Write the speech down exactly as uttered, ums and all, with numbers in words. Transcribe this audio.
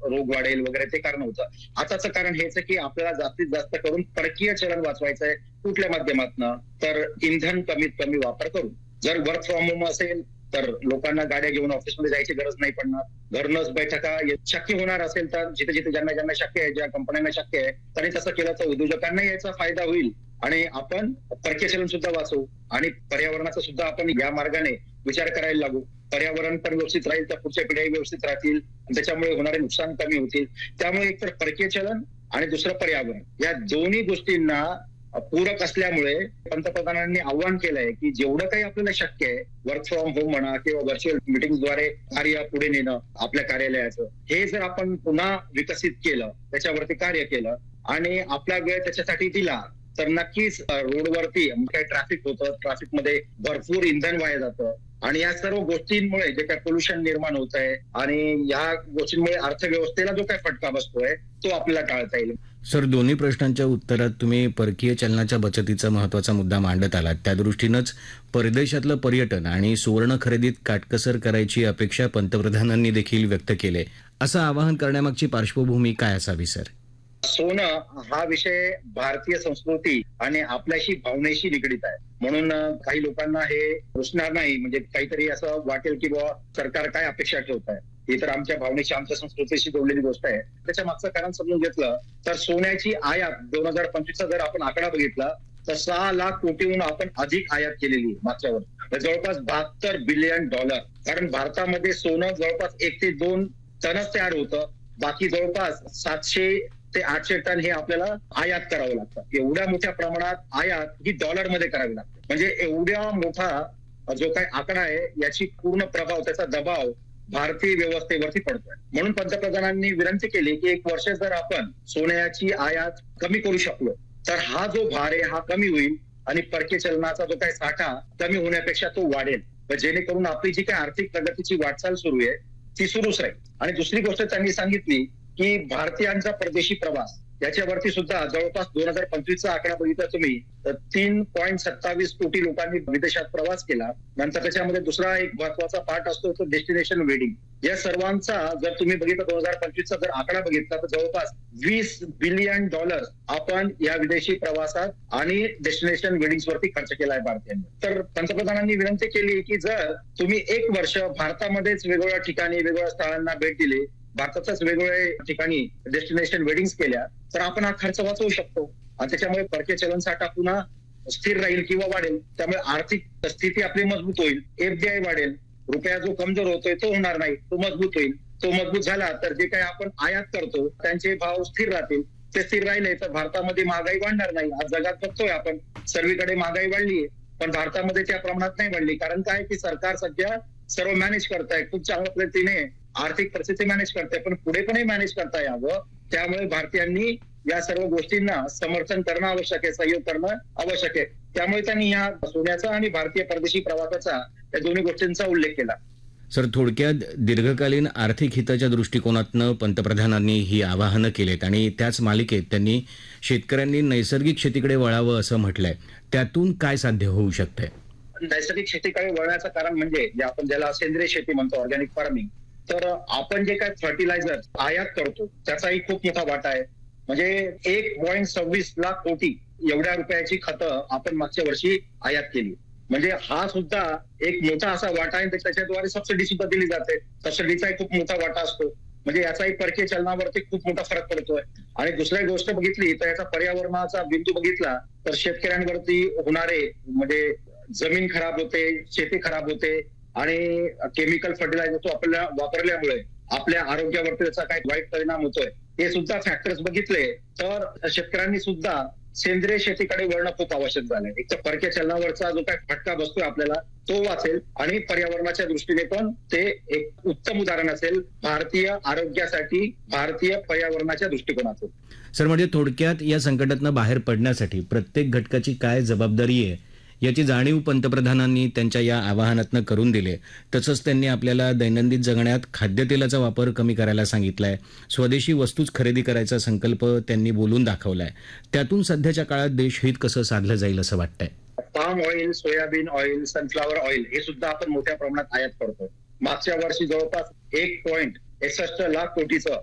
रोग वाढेल वगैरे ते कारण होतं. आताचं कारण हेच आहे की आपल्याला जास्तीत जास्त करून परकीय चलन वाचवायचं आहे. कुठल्या माध्यमातनं? तर इंधन कमीत कमी वापर करून. जर वर्क फ्रॉम होम असेल तर लोकांना गाड्या घेऊन ऑफिसमध्ये जायची गरज नाही पडणार. घरूनच बैठका शक्य होणार असेल तर जिथे जिथे ज्यांना ज्यांना शक्य आहे, ज्या कंपन्यांना शक्य आहे त्यांनी तसं केलं तर उद्योजकांना याचा फायदा होईल आणि आपण परकीय चलन सुद्धा वाचवू आणि पर्यावरणाचा सुद्धा आपण या मार्गाने विचार करायला लागू. पर्यावरण पण व्यवस्थित राहील तर पुढच्या पिढ्या व्यवस्थित राहतील, त्याच्यामुळे होणारे नुकसान कमी होतील. त्यामुळे एकतर परकीय चलन आणि दुसरं पर्यावरण या दोन्ही गोष्टींना पूरक असल्यामुळे पंतप्रधानांनी आव्हान केलंय की जेवढं काही आपल्याला शक्य आहे वर्क फ्रॉम होम म्हणा किंवा व्हर्च्युअल मीटिंगद्वारे कार्य पुढे नेणं आपल्या कार्यालयाचं, हे जर आपण पुन्हा विकसित केलं, त्याच्यावरती कार्य केलं आणि आपला वेळ त्याच्यासाठी दिला तर नक्कीच रोडवरती काही ट्रॅफिक होतं, ट्रॅफिकमध्ये भरपूर इंधन वाया जातं आणि या सर्व गोष्टींमुळे जे काही पोल्युशन निर्माण होत आहे आणि या गोष्टींमुळे अर्थव्यवस्थेला जो काही फटका बसतोय तो आपल्याला टाळता येईल. सर, दोन्ही प्रश्नांच्या उत्तरात तुम्ही परकीय चलनाच्या बचतीचा महत्वाचा मुद्दा मांडत आलात. त्या दृष्टीनंच परदेशातलं पर्यटन आणि सुवर्ण खरेदीत काटकसर करायची अपेक्षा पंतप्रधानांनी देखील व्यक्त केली. असं आवाहन करण्यामागची पार्श्वभूमी काय असावी सर? सोनं हा विषय भारतीय संस्कृती आणि आपल्याशी भावनेशी निगडीत आहे, म्हणून काही लोकांना हे रुचणार नाही. म्हणजे काहीतरी असं वाटेल की बाबा सरकार काय अपेक्षा ठेवत आहे, ही तर आमच्या भावनेशी आमच्या संस्कृतीशी जोडलेली गोष्ट आहे. त्याच्या मागचं कारण समजून घेतलं तर सोन्याची आयात दोन हजार पंचवीसचा जर आपण आकडा बघितला तर सहा लाख कोटीहून आपण अधिक आयात केलेली मागच्या वर्षी, जवळपास बहात्तर बिलियन डॉलर. कारण भारतामध्ये सोनं जवळपास एक ते दोन टनच तयार होतं, बाकी जवळपास सातशे ते आठशे टन हे आपल्याला आयात करावं लागतं. एवढ्या मोठ्या प्रमाणात आयात ही डॉलरमध्ये करावी लागते. म्हणजे एवढ्या मोठा जो काही आकडा आहे याची पूर्ण प्रभाव, त्याचा दबाव भारतीय व्यवस्थेवरती पडतोय. म्हणून पंतप्रधानांनी विनंती केली की एक वर्ष जर आपण सोन्याची आयात कमी करू शकलो तर हा जो भार आहे हा कमी होईल आणि परकीय चलनाचा जो काही साठा कमी होण्यापेक्षा तो वाढेल, जेणेकरून आपली जी काही आर्थिक प्रगतीची वाटचाल सुरू आहे ती सुरूच राहील. आणि दुसरी गोष्ट त्यांनी सांगितली की भारतीयांचा परदेशी प्रवास याच्यावरती सुद्धा जवळपास दोन हजार पंचवीसचा आकडा बघितला तुम्ही तर तीन पॉईंट सत्तावीस कोटी लोकांनी विदेशात प्रवास केला. नंतर त्याच्यामध्ये दुसरा एक महत्वाचा पार्ट असतो तो डेस्टिनेशन वेडिंग. या सर्वांचा जर तुम्ही बघितलं दोन हजार पंचवीसचा जर आकडा बघितला तर जवळपास वीस बिलियन डॉलर आपण या विदेशी प्रवासात आणि डेस्टिनेशन वेडिंग्स वरती खर्च केला आहे भारतीयांनी. तर पंतप्रधानांनी विनंती केली की जर तुम्ही एक वर्ष भारतामध्येच वेगवेगळ्या ठिकाणी वेगवेगळ्या स्थळांना भेट दिली, भारताच्याच वेगवेगळ्या ठिकाणी डेस्टिनेशन वेडिंग्स केल्या तर आपण हा खर्च वाचवू शकतो आणि त्याच्यामुळे परकीय चलन साठा पुन्हा स्थिर राहील किंवा वाढेल. त्यामुळे आर्थिक स्थिती आपली मजबूत होईल, एफडीआय वाढेल, रुपया जो कमजोर होतोय तो होणार नाही, तो मजबूत होईल. तो मजबूत झाला तर जे काही आपण आयात करतो त्यांचे भाव स्थिर राहतील. ते स्थिर राहिले तर भारतामध्ये महागाई वाढणार नाही. आज जगात बघतोय आपण सर्वीकडे महागाई वाढलीये पण भारतामध्ये त्या प्रमाणात नाही वाढली. कारण काय की सरकार सध्या सर्व मॅनेज करताय, खूप चांगल्या पद्धतीने आर्थिक परिस्थिती मॅनेज करताय, पण पुढे पण मॅनेज करता यावं. त्यामुळे भारतीयांनी या सर्व गोष्टींना समर्थन करणं आवश्यक आहे, सहयोग करणं आवश्यक आहे. त्यामुळे त्यांनी या सोन्याचा आणि भारतीय परदेशी प्रवासाचा या दोन्ही गोष्टींचा उल्लेख केला. सर, थोडक्यात दीर्घकालीन आर्थिक हिताच्या दृष्टिकोनातनं पंतप्रधानांनी ही आवाहनं केलेत आणि त्याच मालिकेत त्यांनी शेतकऱ्यांनी नैसर्गिक शेतीकडे वळावं असं म्हटलंय. त्यातून काय साध्य होऊ शकतंय? नैसर्गिक शेतीकडे वळण्याचं कारण म्हणजे जे आपण ज्याला सेंद्रिय शेती म्हणतो, ऑर्गॅनिक फार्मिंग, तर आपण जे काय फर्टिलायझर आयात करतो त्याचाही खूप मोठा वाटा आहे. म्हणजे एक पॉईंट सव्वीस लाख कोटी एवढ्या रुपयाची खतं आपण मागच्या वर्षी आयात केली. म्हणजे हा सुद्धा एक मोठा असा वाटा आहे. त्याच्याद्वारे सबसिडी सुद्धा दिली जाते, सबसिडीचाही खूप मोठा वाटा असतो. म्हणजे याचाही परकीय चलनावरती खूप मोठा फरक पडतोय. आणि दुसरी गोष्ट बघितली तर याचा पर्यावरणाचा बिंदू बघितला तर शेतकऱ्यांवरती होणारे म्हणजे जमीन खराब होते, शेती खराब होते आणि केमिकल फर्टिलायझर तो आपल्याला वापरल्यामुळे आपल्या आरोग्यावरती त्याचा काय वाईट परिणाम होतोय हे सुद्धा फॅक्टर्स बघितले तर शेतकऱ्यांनी सुद्धा सेंद्रिय शेतीकडे वळणं खूप आवश्यक झालंय. एक तर परकीय चलनावरचा जो काय फटका बसतोय आपल्याला तो वाचेल आणि पर्यावरणाच्या दृष्टीने पण ते एक उत्तम उदाहरण असेल भारतीय आरोग्यासाठी, भारतीय पर्यावरणाच्या दृष्टिकोनातून. सर, म्हणजे थोडक्यात या संकटातनं बाहेर पडण्यासाठी प्रत्येक घटकाची काय जबाबदारी आहे याची जाणीव पंतप्रधानांनी त्यांच्या या आवाहनातनं करून दिले. तसंच त्यांनी आपल्याला दैनंदिन जगण्यात खाद्यतेलाचा वापर कमी करायला सांगितलाय. स्वदेशी वस्तूच खरेदी करायचा संकल्प त्यांनी बोलून दाखवलाय. त्यातून सध्याच्या काळात देशहित कसं साधलं जाईल असं वाटतंय? Palm oil, soybean oil, sunflower oil हे सुद्धा आपण मोठ्या प्रमाणात आयात करतो. मागच्या वर्षी जवळपास एक पॉईंट एकसष्ट लाख कोटीचं